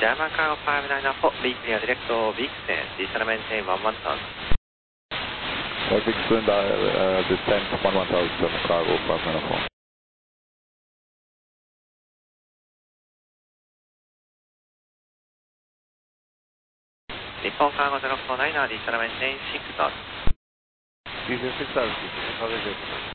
German Cargo 594, be clear direct to Vixen, descend maintain 11000. Vixen, descent 11000, cargo 594. Nippon Cargo 049, descend maintain 6000. Descend 6000,